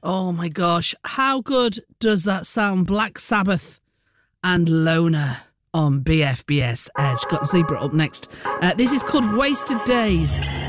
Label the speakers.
Speaker 1: Oh my gosh, how good does that sound? Black Sabbath and Loner on BFBS Edge. Got Zebra up next. This is called Wasted Days.